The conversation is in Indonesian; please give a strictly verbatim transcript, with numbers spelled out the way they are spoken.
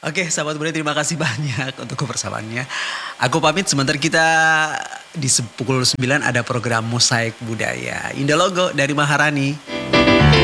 Oke, sahabat budaya terima kasih banyak untuk kebersamaannya. Aku pamit sebentar kita di se- pukul sembilan ada program Mosaik Budaya. Indah Logo dari Maharani.